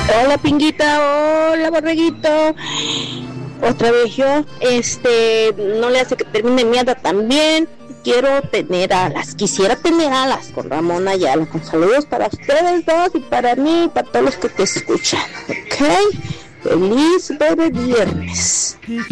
Hola Pinguita, hola Borreguito. Otra vez yo, no le hace que termine mierda también. Quisiera tener alas con Ramón Ayala. Con saludos para ustedes dos y para mí y para todos los que te escuchan. ¿Ok? Feliz bebé viernes.